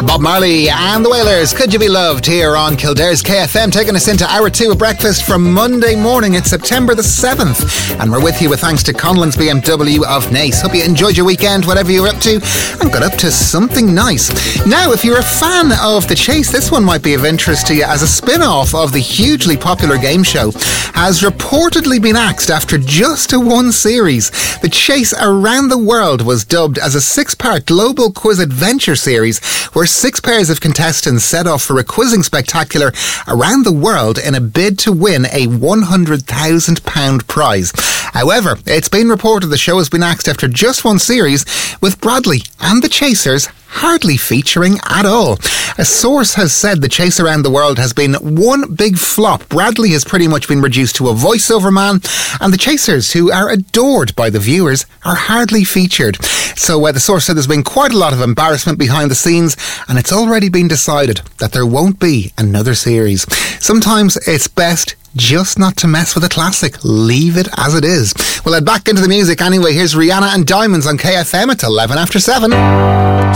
Bob Marley and the Wailers, Could You Be Loved, here on Kildare's KFM, taking us into hour 2 of breakfast from Monday morning. It's September the 7th, and we're with you with thanks to Conlon's BMW of Naas. Hope you enjoyed your weekend, whatever you were up to, and got up to something nice. Now, if you're a fan of The Chase, this one might be of interest to you, as a spin-off of the hugely popular game show has reportedly been axed after just one series. The Chase Around the World was dubbed as a 6-part global quiz adventure series where 6 pairs of contestants set off for a quizzing spectacular around the world in a bid to win a £100,000 prize. However, it's been reported the show has been axed after just one series, with Bradley and the Chasers hardly featuring at all. A source has said The Chase Around the World has been one big flop. Bradley has pretty much been reduced to a voiceover man, and the Chasers, who are adored by the viewers, are hardly featured. So the source said there's been quite a lot of embarrassment behind the scenes, and it's already been decided that there won't be another series. Sometimes it's best just not to mess with a classic. Leave it as it is. We'll head back into the music anyway. Here's Rihanna and Diamonds on KFM at 11 after 7.